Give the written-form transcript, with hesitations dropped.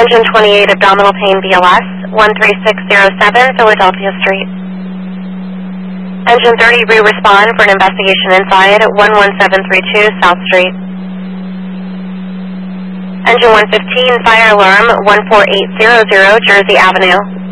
Engine 28, abdominal pain, BLS, 13607 Philadelphia Street. Engine 30, re-respond for an investigation inside, 11732 South Street. Engine 115, fire alarm, 14800 Jersey Avenue.